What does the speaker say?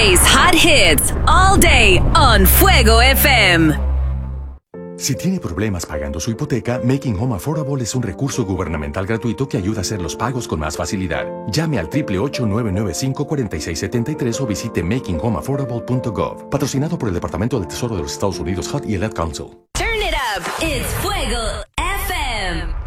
plays hot hits all day on Fuego FM. Si tiene problemas pagando su hipoteca, Making Home Affordable es un recurso gubernamental gratuito que ayuda a hacer los pagos con más facilidad. Llame al 888-995-4673 o visite makinghomeaffordable.gov. Patrocinado por el Departamento del Tesoro de los Estados Unidos, HUD y el Ad Council. Turn it up. It's Fuego FM.